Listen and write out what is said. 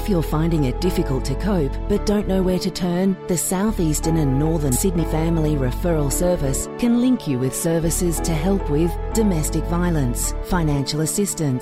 If you're finding it difficult to cope but don't know where to turn, the South Eastern and Northern Sydney Family Referral Service can link you with services to help with domestic violence, financial assistance,